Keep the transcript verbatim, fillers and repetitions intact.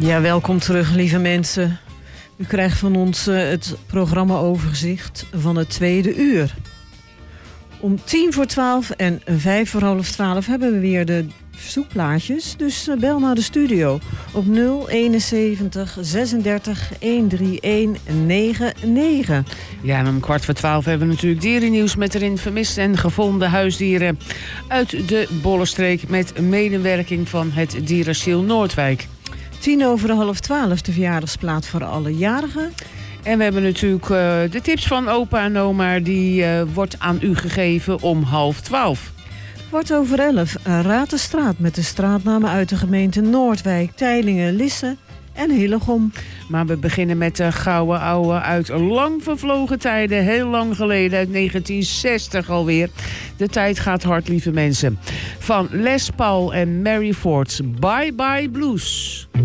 Ja, welkom terug, lieve mensen. U krijgt van ons uh, het programma-overzicht van het tweede uur. Om tien voor twaalf en vijf voor half twaalf hebben we weer de verzoekplaatjes. Dus uh, bel naar de studio op nul eenenzeventig zesendertig honderdeenennegentig. Ja, en om kwart voor twaalf hebben we natuurlijk dierennieuws met erin vermiste en gevonden huisdieren uit de Bollenstreek met medewerking van het dierasiel Noordwijk. Tien over de half twaalf de verjaardagsplaat voor alle jarigen. En we hebben natuurlijk uh, de tips van opa en oma, die uh, wordt aan u gegeven om half twaalf. Kwart over elf, Raad de Straat met de straatnamen uit de gemeente Noordwijk, Teylingen, Lisse en Hillegom. Maar we beginnen met de gouden ouwe uit lang vervlogen tijden, heel lang geleden, uit negentien zestig alweer. De tijd gaat hard, lieve mensen. Van Les Paul en Mary Ford, Bye Bye Blues.